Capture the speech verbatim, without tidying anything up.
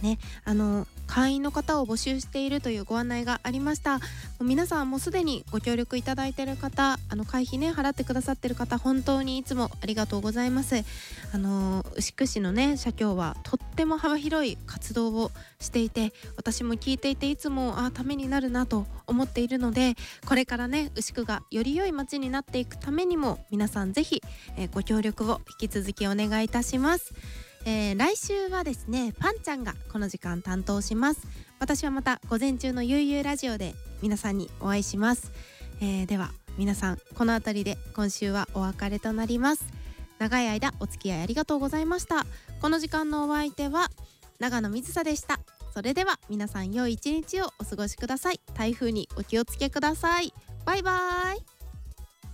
ね、あの会員の方を募集しているというご案内がありました。もう皆さんもうすでにご協力いただいている方、あの会費ね払ってくださっている方、本当にいつもありがとうございます。あの牛久市のね社協はとっても幅広い活動をしていて、私も聞いていていつもあためになるなと思っているので、これからね牛久がより良い街になっていくためにも皆さんぜひ、えーご協力を引き続きお願いいたします。えー来週はですねパンちゃんがこの時間担当します。私はまた午前中のゆうゆうラジオで皆さんにお会いします。えーでは皆さん、このあたりで今週はお別れとなります。長い間お付き合いありがとうございました。この時間のお相手は長野水沙でした。それでは皆さん良い一日をお過ごしください。台風にお気をつけください。バイバーイ。